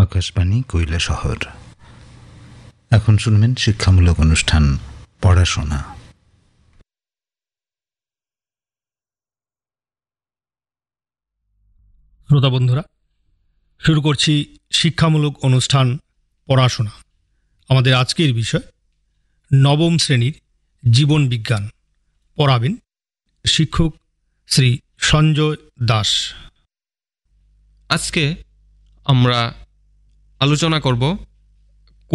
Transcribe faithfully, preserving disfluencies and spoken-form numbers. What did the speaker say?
আকাশবাণী কৈলাসহর। এখন শুনবেন শিক্ষামূলক অনুষ্ঠান পড়াশোনা। শ্রোতা বন্ধুরা, শুরু করছি শিক্ষামূলক অনুষ্ঠান পড়াশোনা। আমাদের আজকের বিষয় নবম শ্রেণীর জীবন বিজ্ঞান। পড়াবেন শিক্ষক শ্রী সঞ্জয় দাস। আজকে আমরা আলোচনা করব